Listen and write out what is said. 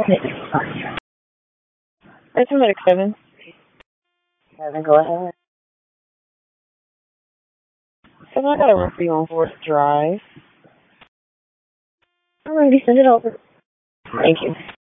It's somebody, Kevin. Kevin, go ahead. Kevin, I got a room for you on 4th Drive. Alrighty, send it over. Thank you.